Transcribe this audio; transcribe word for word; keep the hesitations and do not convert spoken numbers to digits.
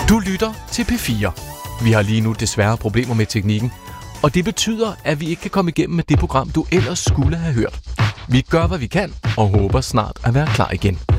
Du lytter til P fire. Vi har lige nu desværre problemer med teknikken, og det betyder, at vi ikke kan komme igennem med det program, du ellers skulle have hørt. Vi gør, hvad vi kan, og håber snart at være klar igen.